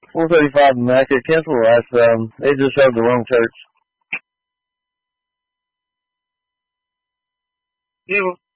435 Mecca. Cancel the last, they just showed the wrong church. Yeah.